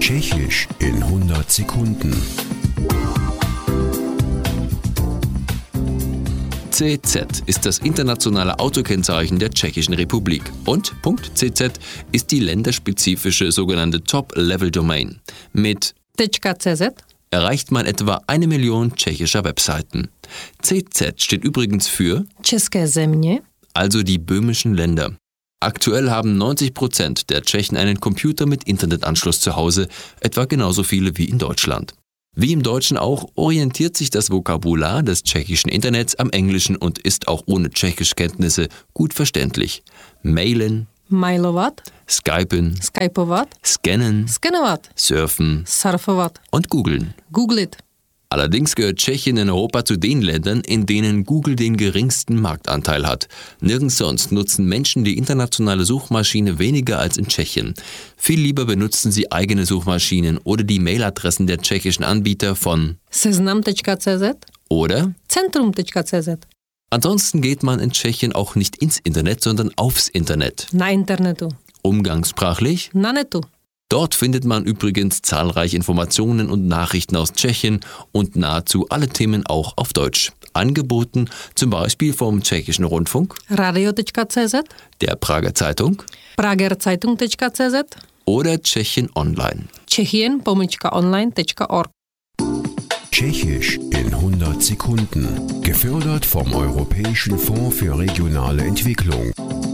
Tschechisch in 100 Sekunden. CZ ist das internationale Autokennzeichen der Tschechischen Republik und .cz ist die länderspezifische sogenannte Top-Level-Domain. Mit .cz erreicht man etwa 1 Million tschechischer Webseiten. CZ steht übrigens für České země, also die böhmischen Länder. Aktuell haben 90% der Tschechen einen Computer mit Internetanschluss zu Hause, etwa genauso viele wie in Deutschland. Wie im Deutschen auch orientiert sich das Vokabular des tschechischen Internets am Englischen und ist auch ohne Tschechischkenntnisse gut verständlich. Mailen, mailovat, Skypen, skypovat, Scannen, skenovat, Surfen surfovat, und Googlen. googlit. Allerdings gehört Tschechien in Europa zu den Ländern, in denen Google den geringsten Marktanteil hat. Nirgends sonst nutzen Menschen die internationale Suchmaschine weniger als in Tschechien. Viel lieber benutzen sie eigene Suchmaschinen oder die Mailadressen der tschechischen Anbieter von Seznam.cz, oder. Centrum.cz. Ansonsten geht man in Tschechien auch nicht ins Internet, sondern aufs Internet. Na internetu, Umgangssprachlich. na netu. Dort findet man übrigens zahlreiche Informationen und Nachrichten aus Tschechien und nahezu alle Themen auch auf Deutsch. Angeboten zum Beispiel vom Tschechischen Rundfunk, Radio.cz, der Prager Zeitung pragerzeitung.cz, oder Tschechien Online. Tschechien-online.org. Tschechisch in 100 Sekunden. Gefördert vom Europäischen Fonds für regionale Entwicklung.